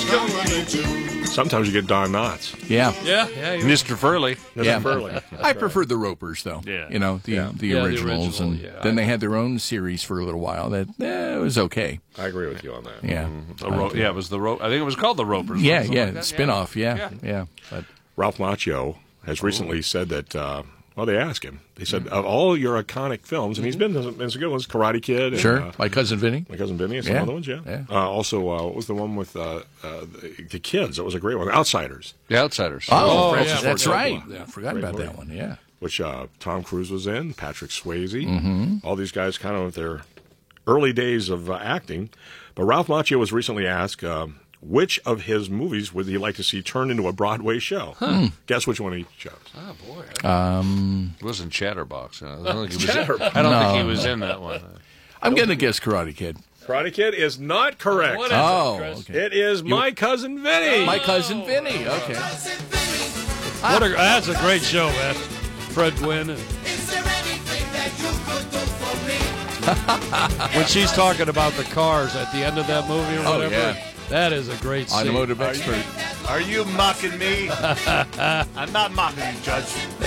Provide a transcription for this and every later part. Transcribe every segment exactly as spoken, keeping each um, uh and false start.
Sometimes you get Don Knotts. Yeah. Yeah, yeah. he- Mister Furley. Mister Yeah. Furley. I preferred the Ropers, though. Yeah. You know, the Yeah. the Yeah, the originals. original, and yeah. then they had their own series for a little while. That eh, it was okay. I agree with you on that. Yeah. The Ro- yeah, it was the Ro- I think it was called the Ropers. Yeah, Something yeah. like that. Spin-off, yeah. Yeah. Yeah. But Ralph Macchio has recently said that, uh, well, they asked him. They said, of all your iconic films, and he's been in some good ones, Karate Kid. And, sure. Uh, My Cousin Vinny. My Cousin Vinny and some Yeah. other ones, yeah. Yeah. Uh, also, uh, what was the one with uh, uh, the, the kids? That was a great one. Outsiders, The Outsiders. Oh, Francis yeah, Ford that's Coppola. right. Yeah. I forgot Great about movie. that one, yeah. which uh, Tom Cruise was in, Patrick Swayze. Mm-hmm. All these guys kind of with their early days of uh, acting. But Ralph Macchio was recently asked um, which of his movies would he like to see turned into a Broadway show. Hmm. Guess which one he chose. Oh, boy. Um, It wasn't Chatterbox. I don't think he was, Chatterbox. I don't think he No. was in that one. I'm going to guess Karate Kid. Karate Kid is not correct. What is Oh, it, Chris? okay. It is My Cousin Vinny. My Cousin Vinny. Okay. What a, that's a great show, man. Fred Gwynn. And when she's talking about the cars at the end of that movie or Oh, whatever, yeah. that is a great scene. Automotive expert. Are you mocking me? I'm not mocking you, Judge.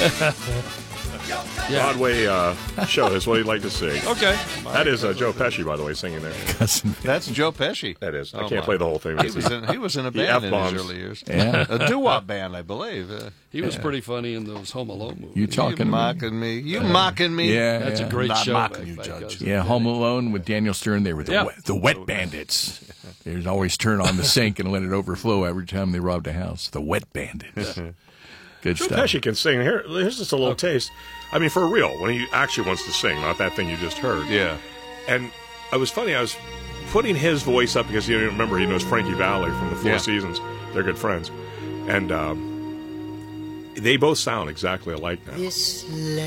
Yeah. Broadway uh, show is what he'd like to see. Okay. That is uh, Joe Pesci, by the way, singing there. Cousin Vinny. That's Joe Pesci. That is. I Oh, can't my. play the whole thing. He was in, he was in a He band in his F-bombs. early years. Yeah. A doo-wop band, I believe. Uh, He was pretty funny in those Home Alone movies. You you talking to me? mocking me? You mocking me? Yeah. That's yeah. a great Not show. mocking by- you, by Judge. Cousin Yeah, Vinny. Home Alone with Daniel Stern. They were the, Yeah. wet, the wet bandits. They'd always turn on the sink and let it overflow every time they robbed a house. The wet bandits. Good Joe stuff. Pesci can sing. Here, here's just a little taste. I mean, for real, when he actually wants to sing, not that thing you just heard. Yeah. And it was funny. I was putting his voice up because you didn't remember he knows Frankie Valli from the Four Yeah. Seasons. They're good friends, and um, they both sound exactly alike now. This